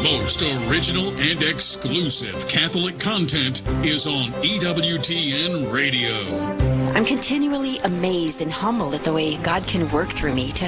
most original and exclusive Catholic content is on EWTN Radio. I'm continually amazed and humbled at the way God can work through me to